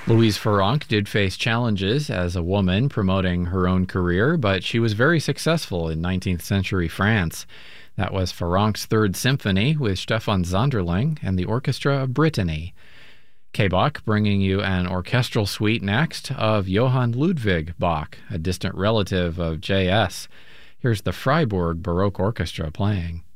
Louise Farrenc did face challenges as a woman promoting her own career, but she was very successful in 19th century France. That was Farrenc's Third Symphony with Stefan Zonderling and the Orchestra of Brittany. K-Bach bringing you an orchestral suite next of Johann Ludwig Bach, a distant relative of J.S. Here's the Freiburg Baroque Orchestra playing.